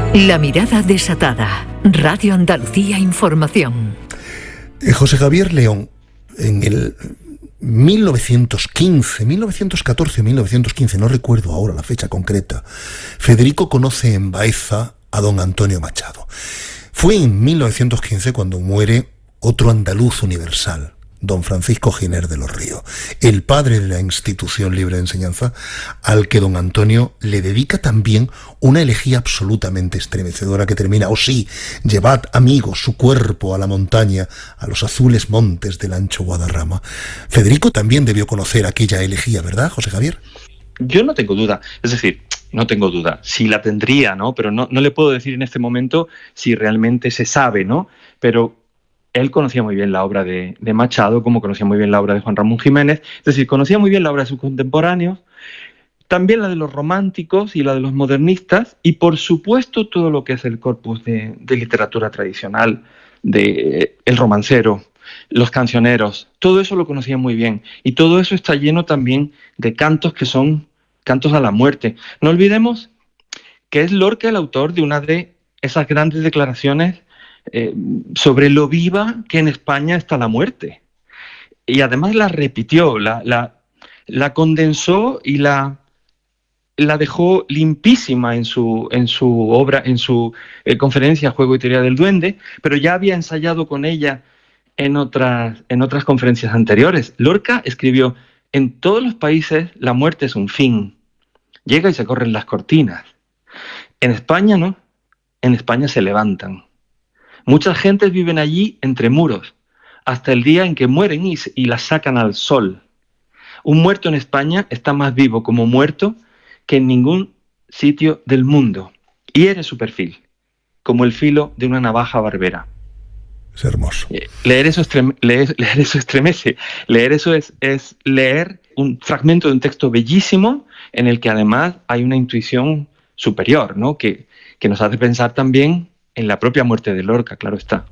La mirada desatada. Radio Andalucía Información. José Javier León, en el 1914, 1915, no recuerdo ahora la fecha concreta, Federico conoce en Baeza a don Antonio Machado. Fue en 1915 cuando muere otro andaluz universal, don Francisco Giner de los Ríos, el padre de la institución libre de enseñanza, al que don Antonio le dedica también una elegía absolutamente estremecedora que termina: oh sí, llevad, amigos, su cuerpo a la montaña, a los azules montes del ancho Guadarrama. Federico también debió conocer aquella elegía, ¿verdad, José Javier? Yo no tengo duda, es decir, no tengo duda, si la tendría, ¿no? Pero no le puedo decir en este momento si realmente se sabe, ¿no? Pero él conocía muy bien la obra de Machado, como conocía muy bien la obra de Juan Ramón Jiménez, es decir, conocía muy bien la obra de sus contemporáneos, también la de los románticos y la de los modernistas, y por supuesto todo lo que es el corpus de literatura tradicional, de el romancero, los cancioneros, todo eso lo conocía muy bien, y todo eso está lleno también de cantos que son cantos a la muerte. No olvidemos que es Lorca el autor de una de esas grandes declaraciones sobre lo viva que en España está la muerte. Y además la repitió, la condensó y la dejó limpísima en su obra, en su conferencia Juego y Teoría del Duende, pero ya había ensayado con ella en otras conferencias anteriores. Lorca escribió: en todos los países la muerte es un fin, llega y se corren las cortinas. En España no, en España se levantan. Muchas gentes viven allí entre muros, hasta el día en que mueren y las sacan al sol. Un muerto en España está más vivo como muerto que en ningún sitio del mundo. Hiere su perfil, como el filo de una navaja barbera. Es hermoso. Leer eso estremece. Leer eso es leer un fragmento de un texto bellísimo en el que además hay una intuición superior, ¿no? Que nos hace pensar también en la propia muerte de Lorca, claro está.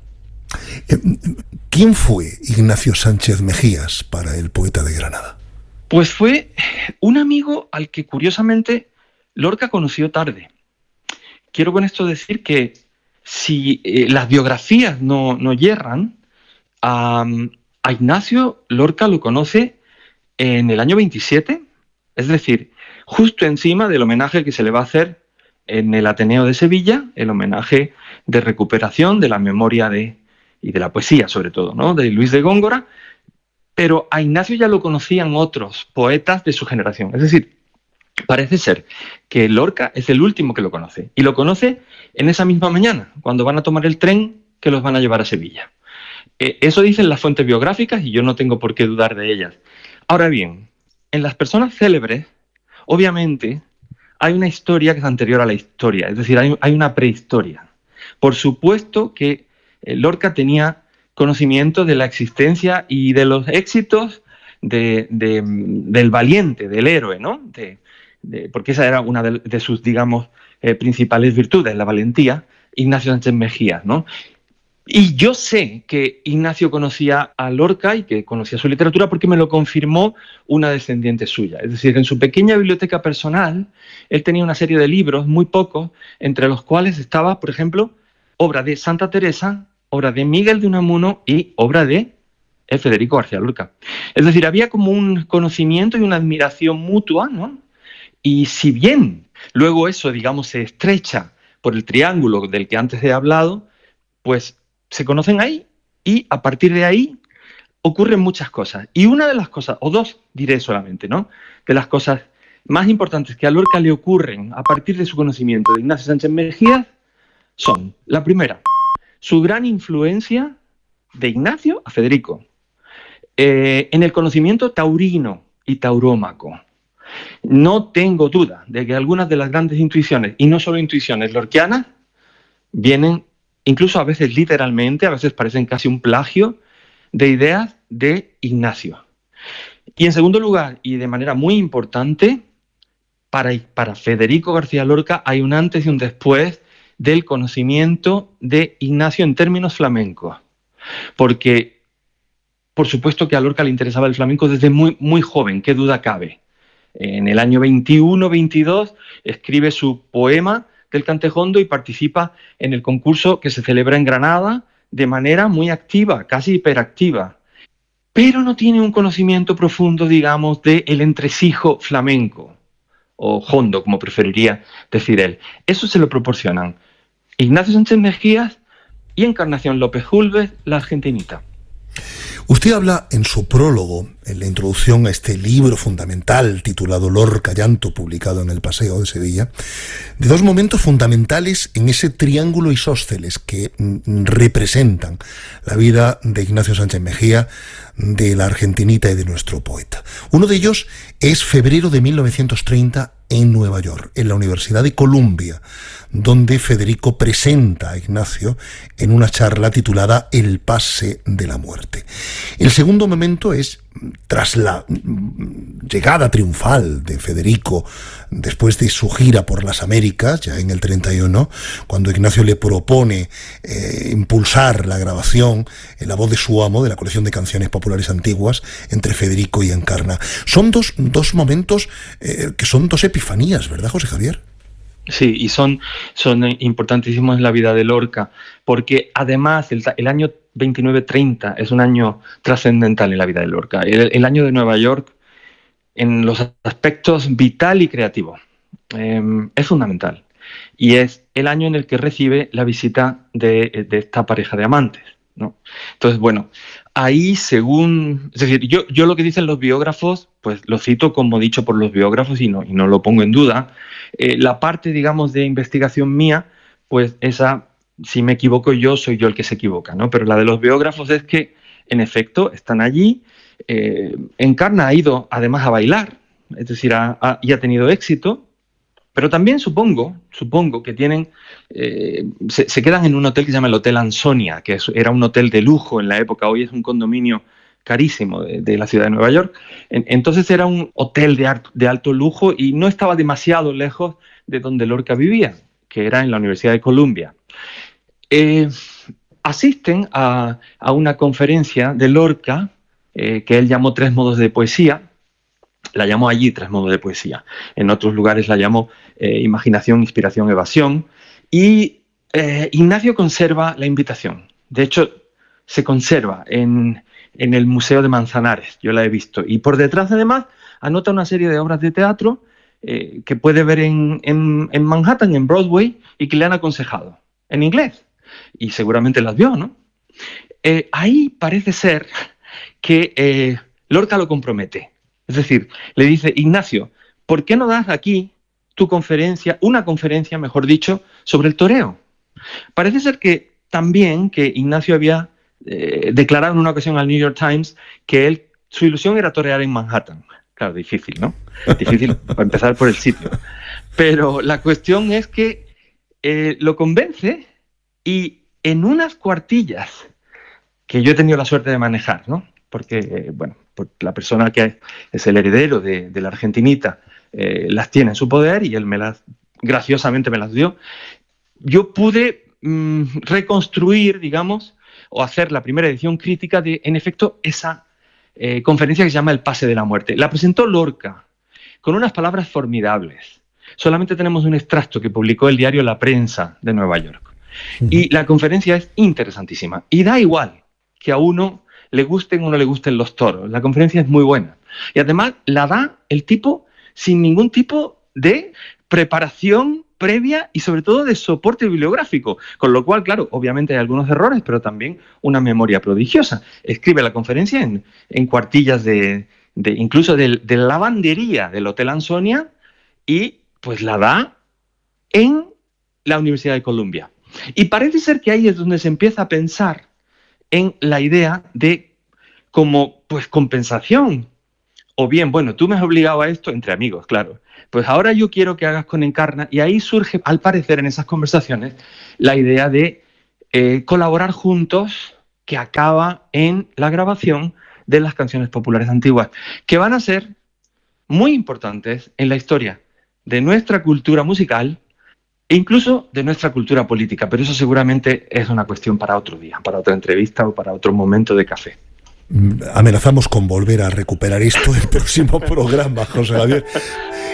¿Quién fue Ignacio Sánchez Mejías para el poeta de Granada? Pues fue un amigo al que curiosamente Lorca conoció tarde. Quiero con esto decir que si las biografías no yerran, a Ignacio Lorca lo conoce en el año 27, es decir, justo encima del homenaje que se le va a hacer en el Ateneo de Sevilla, el homenaje de recuperación de la memoria y de la poesía, sobre todo, ¿no?, de Luis de Góngora, pero a Ignacio ya lo conocían otros poetas de su generación. Es decir, parece ser que Lorca es el último que lo conoce, y lo conoce en esa misma mañana, cuando van a tomar el tren que los van a llevar a Sevilla. Eso dicen las fuentes biográficas y yo no tengo por qué dudar de ellas. Ahora bien, en las personas célebres, obviamente, hay una historia que es anterior a la historia, es decir, hay una prehistoria. Por supuesto que Lorca tenía conocimiento de la existencia y de los éxitos del valiente, del héroe, ¿no? Porque esa era una de sus, digamos, principales virtudes, la valentía, Ignacio Sánchez Mejías, ¿no? Y yo sé que Ignacio conocía a Lorca y que conocía su literatura porque me lo confirmó una descendiente suya. Es decir, en su pequeña biblioteca personal, él tenía una serie de libros, muy pocos, entre los cuales estaba, por ejemplo, obra de Santa Teresa, obra de Miguel de Unamuno y obra de Federico García Lorca. Es decir, había como un conocimiento y una admiración mutua, ¿no? Y si bien luego eso, digamos, se estrecha por el triángulo del que antes he hablado, pues se conocen ahí y a partir de ahí ocurren muchas cosas. Y una de las cosas, o dos diré solamente, ¿no?, de las cosas más importantes que a Lorca le ocurren a partir de su conocimiento de Ignacio Sánchez Mejías son: la primera, su gran influencia de Ignacio a Federico en el conocimiento taurino y taurómaco. No tengo duda de que algunas de las grandes intuiciones, y no solo intuiciones lorquianas, vienen incluso a veces literalmente, a veces parecen casi un plagio de ideas de Ignacio. Y en segundo lugar, y de manera muy importante, para Federico García Lorca hay un antes y un después del conocimiento de Ignacio en términos flamencos. Porque, por supuesto que a Lorca le interesaba el flamenco desde muy, muy joven, qué duda cabe. En el año 21-22 escribe su poema del cantejondo y participa en el concurso que se celebra en Granada de manera muy activa, casi hiperactiva. Pero no tiene un conocimiento profundo, digamos, del entresijo flamenco, o jondo, como preferiría decir él. Eso se lo proporcionan Ignacio Sánchez Mejías y Encarnación López Julves, la argentinita. Usted habla en su prólogo, en la introducción a este libro fundamental titulado Lorca Llanto, publicado en El Paseo de Sevilla, de dos momentos fundamentales en ese triángulo isósceles que representan la vida de Ignacio Sánchez Mejía, de la argentinita y de nuestro poeta. Uno de ellos es febrero de 1930 en Nueva York, en la Universidad de Columbia, donde Federico presenta a Ignacio en una charla titulada El pase de la muerte. El segundo momento es tras la llegada triunfal de Federico después de su gira por las Américas, ya en el 31, cuando Ignacio le propone impulsar la grabación en la voz de su amo de la colección de canciones populares antiguas entre Federico y Encarna. Son dos momentos que son dos epifanías, ¿verdad, José Javier? Sí, y son importantísimos en la vida de Lorca, porque además el año 29-30 es un año trascendental en la vida de Lorca. El año de Nueva York, en los aspectos vital y creativo, es fundamental. Y es el año en el que recibe la visita de esta pareja de amantes, ¿no? Entonces, bueno, ahí según... Es decir, yo lo que dicen los biógrafos, pues lo cito como dicho por los biógrafos y no lo pongo en duda. La parte, digamos, de investigación mía, pues esa, si me equivoco yo, soy yo el que se equivoca, ¿no? Pero la de los biógrafos es que, en efecto, están allí. Encarna ha ido, además, a bailar, es decir, y ha tenido éxito. Pero también supongo que tienen, se quedan en un hotel que se llama el Hotel Ansonia, que era un hotel de lujo en la época, hoy es un condominio carísimo de la ciudad de Nueva York. Entonces era un hotel de alto lujo y no estaba demasiado lejos de donde Lorca vivía, que era en la Universidad de Columbia. Asisten a una conferencia de Lorca, que él llamó 3 modos de poesía. La llamó allí 3 modos de poesía. En otros lugares la llamó imaginación, inspiración, evasión. Y Ignacio conserva la invitación. De hecho, se conserva en el Museo de Manzanares. Yo la he visto. Y por detrás, además, anota una serie de obras de teatro que puede ver en Manhattan, en Broadway, y que le han aconsejado en inglés. Y seguramente las vio, ¿no? Ahí parece ser que Lorca lo compromete. Es decir, le dice, Ignacio, ¿por qué no das aquí tu conferencia, una conferencia, mejor dicho, sobre el toreo? Parece ser que también que Ignacio había declarado en una ocasión al New York Times que su ilusión era torear en Manhattan. Claro, difícil, ¿no? Difícil para empezar por el sitio. Pero la cuestión es que lo convence y en unas cuartillas que yo he tenido la suerte de manejar, ¿no? Porque, bueno, la persona que es el heredero de la argentinita las tiene en su poder y él graciosamente me las dio. Yo pude reconstruir, digamos, o hacer la primera edición crítica de, en efecto, esa conferencia que se llama El pase de la muerte. La presentó Lorca con unas palabras formidables. Solamente tenemos un extracto que publicó el diario La Prensa de Nueva York. Y la conferencia es interesantísima. Y da igual que a uno le gusten o no le gusten los toros. La conferencia es muy buena. Y además la da el tipo sin ningún tipo de preparación previa y sobre todo de soporte bibliográfico. Con lo cual, claro, obviamente hay algunos errores, pero también una memoria prodigiosa. Escribe la conferencia en cuartillas incluso de la lavandería del Hotel Ansonia y pues la da en la Universidad de Columbia. Y parece ser que ahí es donde se empieza a pensar en la idea de como pues compensación. O bien, bueno, tú me has obligado a esto entre amigos, claro. Pues ahora yo quiero que hagas con Encarna. Y ahí surge, al parecer, en esas conversaciones, la idea de colaborar juntos, que acaba en la grabación de las canciones populares antiguas, que van a ser muy importantes en la historia de nuestra cultura musical e incluso de nuestra cultura política, pero eso seguramente es una cuestión para otro día, para otra entrevista o para otro momento de café. Amenazamos con volver a recuperar esto en el próximo programa, José Javier.